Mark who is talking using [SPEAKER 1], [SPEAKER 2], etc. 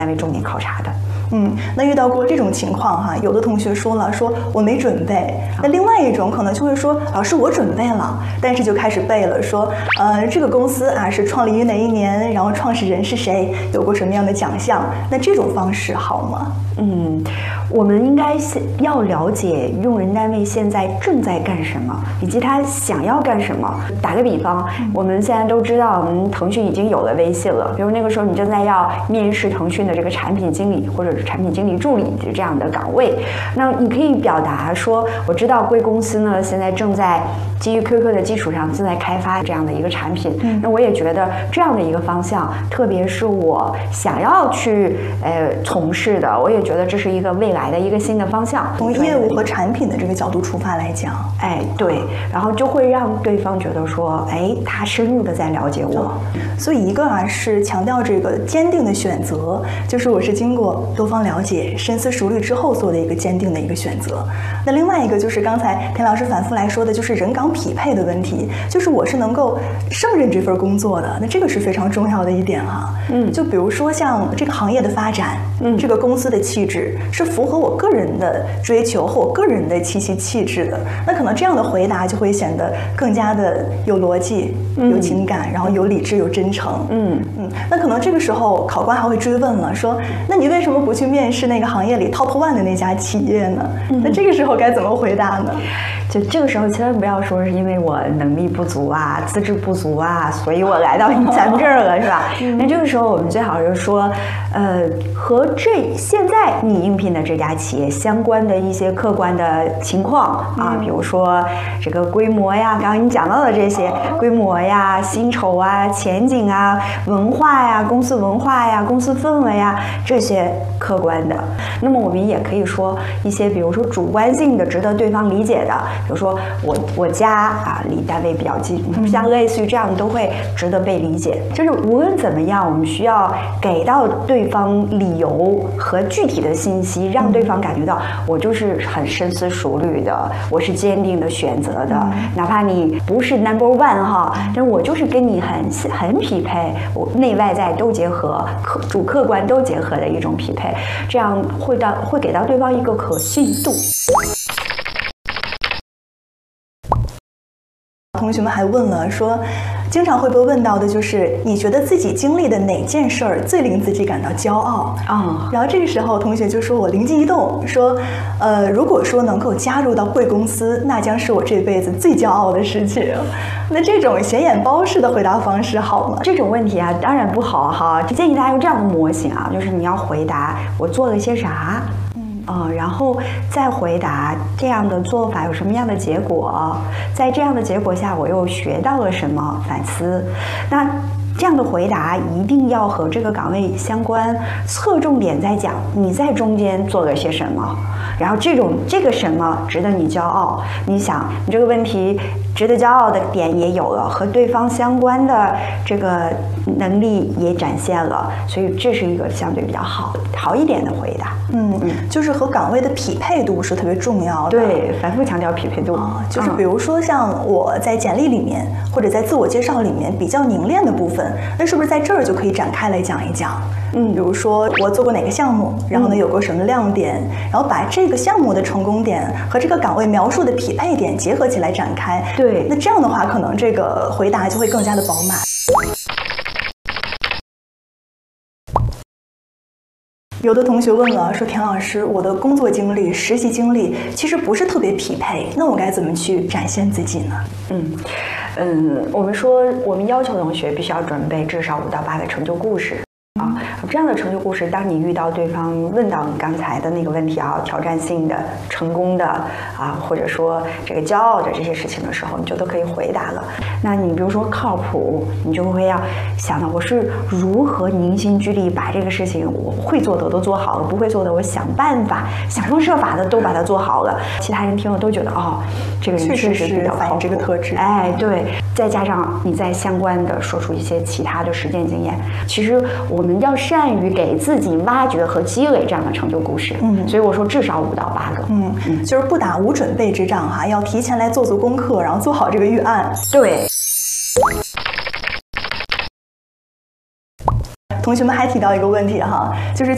[SPEAKER 1] 单位重点考察的。
[SPEAKER 2] 那遇到过这种情况哈，有的同学说了，说我没准备。那另外一种可能就会说，老师我准备了，但是就开始背了，说这个公司啊是创立于哪一年，然后创始人是谁，有过什么样的奖项。那这种方式好吗？
[SPEAKER 1] 我们应该要了解用人单位现在正在干什么，以及他想要干什么。打个比方，我们现在都知道，腾讯已经有了微信了。比如那个时候你正在要面试腾讯的这个产品经理或者是产品经理助理这样的岗位，那你可以表达说，我知道贵公司呢现在正在基于 QQ 的基础上正在开发这样的一个产品。那我也觉得这样的一个方向，特别是我想要去从事的，我也觉得这是一个未来的一个新的方向。
[SPEAKER 2] 从业务和产品的这个角度出发来讲，
[SPEAKER 1] 对，然后就会让对方觉得说，他深入的在了解我。
[SPEAKER 2] 所以一个是强调这个坚定的选择，就是我是经过多方了解、深思熟虑之后做的一个坚定的一个选择。那另外一个就是刚才田老师反复来说的，就是人岗匹配的问题，就是我是能够胜任这份工作的，那这个是非常重要的一点哈。就比如说像这个行业的发展，这个公司的气质是符合我个人的追求和我个人的气质的，那可能这样的回答就会显得更加的有逻辑、有情感，然后有理智、有真诚。那可能这个时候考官还会追问了，说那你为什么不去面试那个行业里 top 1的那家企业呢？那这个时候该怎么回答呢？
[SPEAKER 1] 就这个时候千万不要说是因为我能力不足啊、资质不足啊，所以我来到咱们这儿了，是吧？那这个时候我们最好是说，和现在你应聘的这家企业相关的一些客观的情况啊，比如说这个规模呀，刚刚你讲到的这些规模呀、薪酬啊、前景啊、文化呀、公司文化呀、公司氛围呀，这些客观的。那么我们也可以说一些，比如说主观性的、值得对方理解的，比如说我家离单位比较近，像类似于这样都会值得被理解。就是无论怎么样，我们需要给到对方理由和具体的信息，让对方感觉到我就是很深思熟虑的，我是坚定的选择的，哪怕你不是 No.1哈，但我就是跟你很匹配，我内外在都结合，主客观都结合的一种匹配，这样会给到对方一个可信度。
[SPEAKER 2] 同学们还问了说，经常会被问到的就是你觉得自己经历的哪件事儿最令自己感到骄傲然后这个时候同学就说，我灵机一动说，如果说能够加入到贵公司，那将是我这辈子最骄傲的事情。那这种显眼包式的回答方式好吗？
[SPEAKER 1] 这种问题当然不好哈，建议大家用这样的模型就是你要回答我做了些啥。然后再回答这样的做法有什么样的结果，在这样的结果下我又学到了什么，反思。那这样的回答一定要和这个岗位相关，侧重点在讲你在中间做了些什么，然后这个什么值得你骄傲。你想你这个问题值得骄傲的点也有了，和对方相关的这个能力也展现了，所以这是一个相对比较好一点的回答。
[SPEAKER 2] 就是和岗位的匹配度是特别重要的。
[SPEAKER 1] 对，反复强调匹配度。
[SPEAKER 2] 就是比如说像我在简历里面或者在自我介绍里面比较凝练的部分，那是不是在这儿就可以展开来讲一讲？比如说我做过哪个项目，然后呢有过什么亮点，然后把这个项目的成功点和这个岗位描述的匹配点结合起来展开。
[SPEAKER 1] 对，
[SPEAKER 2] 那这样的话，可能这个回答就会更加的饱满。有的同学问了，说田老师，我的工作经历、实习经历其实不是特别匹配，那我该怎么去展现自己呢？
[SPEAKER 1] 我们说我们要求同学必须要准备至少5到8个成就故事。这样的成就故事，当你遇到对方问到你刚才的那个问题挑战性的、成功的或者说这个骄傲的这些事情的时候，你就都可以回答了。那你比如说靠谱，你就会要想到我是如何凝心聚力把这个事情我会做的都做好了，不会做的我想办法、想方设法的都把它做好了。其他人听了都觉得这个人确实比较靠谱，
[SPEAKER 2] 这个特质。
[SPEAKER 1] 对，再加上你在相关的说出一些其他的实践经验，其实我们要善于给自己挖掘和积累这样的成就故事。所以我说至少5到8个。
[SPEAKER 2] 就是不打无准备之仗要提前来做足功课，然后做好这个预案。
[SPEAKER 1] 对。
[SPEAKER 2] 同学们还提到一个问题就是